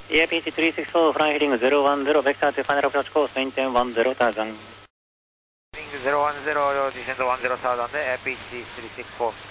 EAPC 364, flying heading 010, vector to final approach course, maintain 10,000. Heading 010, descend 10,000, APC 364.